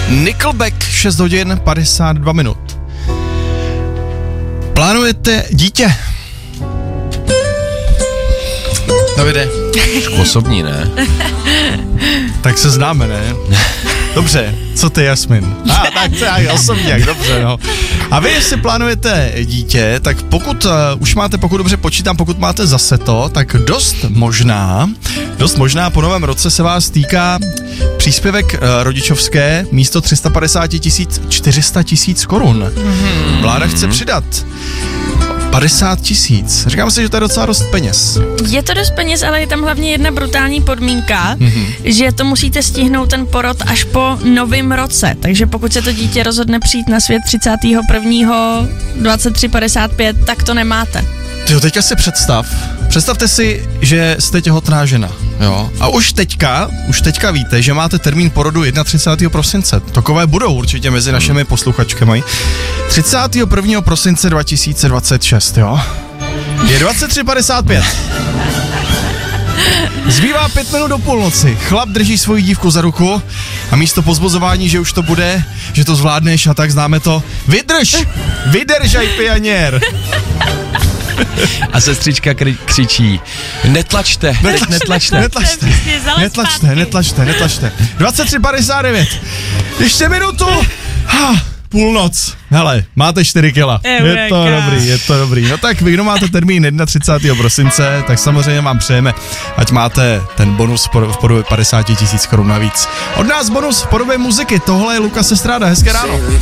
Nickelback, 6 hodin 52 minut. Plánujete dítě? Davide. Osobní, ne? Tak se známe, ne? Dobře, co ty, Jasmin? Tak to je osobně, dobře, no. A vy, jestli plánujete dítě, tak pokud dobře počítám, pokud máte zase to, tak dost možná po novém roce se vás týká příspěvek rodičovské místo 350 000 400 000 korun. Vláda chce přidat 50 000. Říkám si, že to je docela dost peněz. Je to dost peněz, ale je tam hlavně jedna brutální podmínka, že to musíte stihnout ten porod až po novém roce. Takže pokud se to dítě rozhodne přijít na svět 31. 23:55, tak to nemáte. Tyjo, teďka si představte si, že jste těhotná žena, jo, a už teďka víte, že máte termín porodu 31. prosince, takové budou určitě mezi našimi posluchačkami, 31. prosince 2026, jo, je 23:55. Zbývá 5 minut do půlnoci, chlap drží svoji dívku za ruku a místo pozbuzování, že už to bude, že to zvládneš a tak známe to, vydržaj pianěr. A sestřička křičí, netlačte. 23:59. Ještě minutu. Půlnoc. Hele, máte 4 kila. Je to dobrý. No tak vy, kdo máte termín 31. prosince, tak samozřejmě vám přejeme, ať máte ten bonus v podobě 50 000 korun navíc. Od nás bonus v podobě muziky. Tohle je Lukas Estrada. Hezké ráno.